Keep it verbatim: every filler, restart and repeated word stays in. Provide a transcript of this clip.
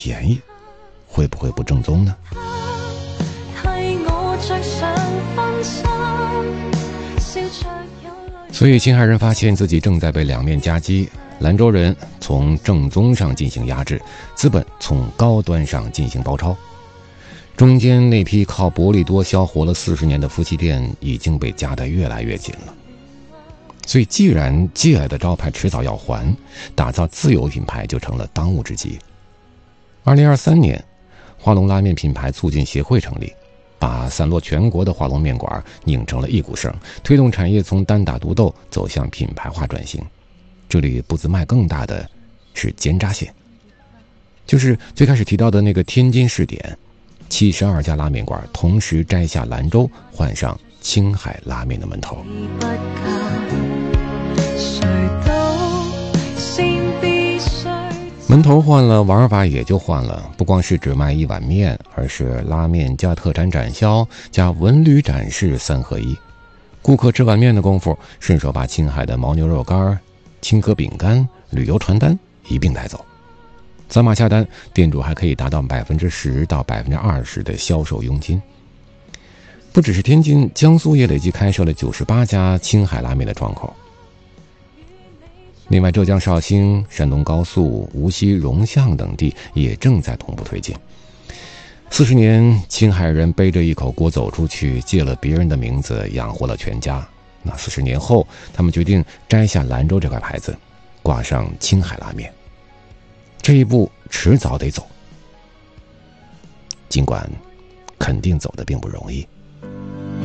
便宜，会不会不正宗呢？所以青海人发现自己正在被两面夹击，兰州人从正宗上进行压制，资本从高端上进行包抄，中间那批靠薄利多销活了四十年的夫妻店已经被夹得越来越紧了。所以既然借来的招牌迟早要还，打造自有品牌就成了当务之急。二零二三年，华龙拉面品牌促进协会成立，把散落全国的华龙面馆拧成了一股绳，推动产业从单打独斗走向品牌化转型。这里步子迈更大的是尖扎线，就是最开始提到的那个天津试点，七十二家拉面馆同时摘下兰州，换上青海拉面的门头。门头换了，玩法也就换了，不光是只卖一碗面，而是拉面加特产展销加文旅展示三合一。顾客吃碗面的功夫，顺手把青海的牦牛肉干、青稞饼干、旅游传单一并带走。扫码下单，店主还可以达到百分之十到百分之二十的销售佣金。不只是天津，江苏也累计开设了九十八家青海拉面的窗口。另外，浙江绍兴、山东高速、无锡荣相等地也正在同步推进。四十年，青海人背着一口锅走出去，借了别人的名字养活了全家。那四十年后，他们决定摘下兰州这块牌子，挂上青海拉面。这一步迟早得走，尽管肯定走得并不容易。